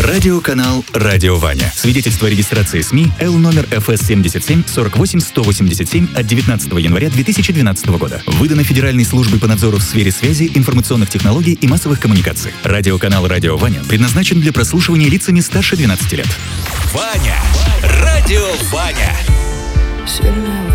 Радиоканал «Радио Ваня». Свидетельство о регистрации СМИ Л номер ФС 77 48 187 от 19 января 2012 года. Выдано Федеральной службой по надзору в сфере связи, информационных технологий и массовых коммуникаций. Радиоканал «Радио Ваня» предназначен для прослушивания лицами старше 12 лет. Ваня! Радио Ваня! Сильно